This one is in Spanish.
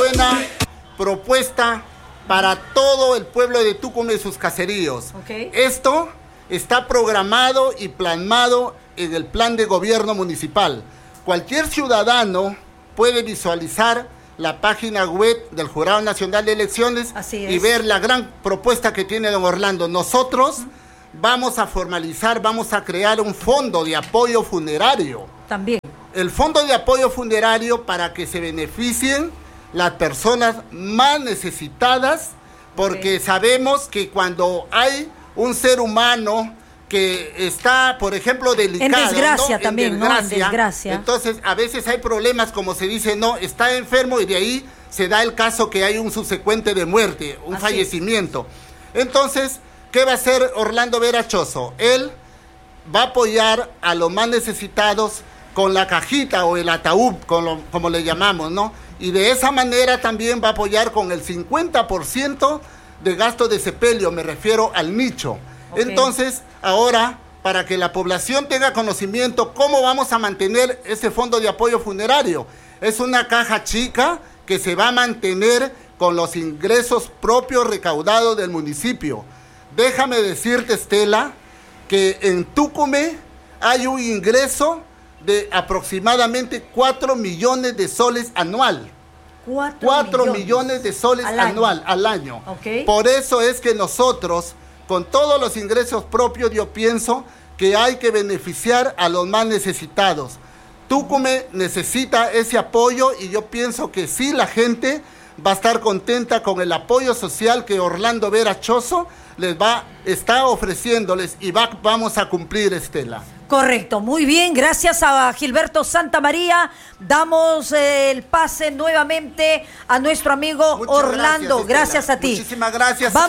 buena propuesta para todo el pueblo de Tucumán y sus caseríos. Esto está programado y plasmado en el plan de gobierno municipal. Cualquier ciudadano puede visualizar la página web del Jurado Nacional de Elecciones y ver la gran propuesta que tiene don Orlando. Nosotros vamos a formalizar, vamos a crear un fondo de apoyo funerario. También. El fondo de apoyo funerario para que se beneficien las personas más necesitadas, porque sabemos que cuando hay un ser humano que está, por ejemplo, delicado, en desgracia, ¿no? también, ¿no? En desgracia. Entonces, a veces hay problemas, como se dice, no, está enfermo, y de ahí se da el caso que hay un subsecuente de muerte, un fallecimiento. Entonces, ¿qué va a hacer Orlando Vera Choso? Él va a apoyar a los más necesitados con la cajita o el ataúd, como le llamamos, ¿no? Y de esa manera también va a apoyar con el 50% de gasto de sepelio, me refiero al nicho. Entonces, ahora, para que la población tenga conocimiento, ¿cómo vamos a mantener ese fondo de apoyo funerario? Es una caja chica que se va a mantener con los ingresos propios recaudados del municipio. Déjame decirte, Estela, que en Tucumán hay un ingreso de aproximadamente 4 millones de soles anual. 4 millones de soles al año. Por eso es que nosotros, con todos los ingresos propios, yo pienso que hay que beneficiar a los más necesitados. Tucumán necesita ese apoyo y yo pienso que sí, la gente va a estar contenta con el apoyo social que Orlando Vera Choso está ofreciéndoles y vamos a cumplir, Estela. Correcto, muy bien, gracias a Gilberto Santamaría. Damos el pase nuevamente a nuestro amigo Orlando. Gracias a ti. Muchísimas gracias.